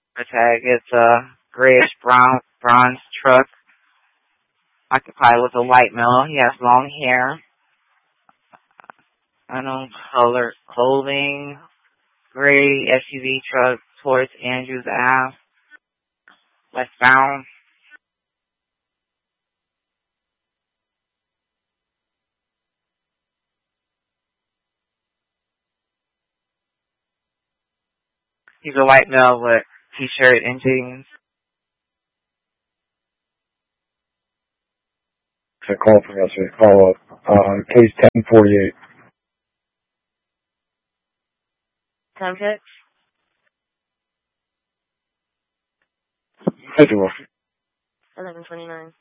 The tag is a grayish bronze truck occupied with a white male. He has long hair, unknown color clothing, gray SUV truck towards Andrews Ave, westbound. He's a white male with t-shirt and jeans. A call from yesterday. Follow up. Case 1048. Time check? Thank you, Wolf. 11:29.